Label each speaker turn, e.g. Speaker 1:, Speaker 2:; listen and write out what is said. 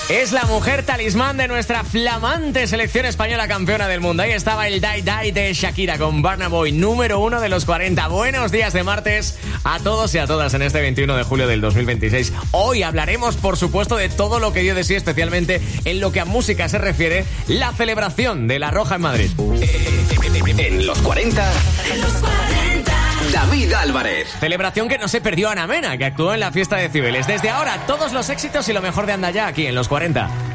Speaker 1: Es la mujer talismán de nuestra flamante selección española campeona del mundo. Ahí estaba el Die Die de Shakira con Burna Boy, número 1 de los 40. Buenos días de martes a todos y a todas en este 21 de julio del 2026. Hoy hablaremos, por supuesto, de todo lo que dio de sí, especialmente en lo que a música se refiere, la celebración de La Roja en Madrid.
Speaker 2: En los 40... David Álvarez.
Speaker 1: Celebración que no se perdió Ana Mena, que actuó en la fiesta de Cibeles. Desde ahora, todos los éxitos y lo mejor de Anda Ya, aquí en los 40.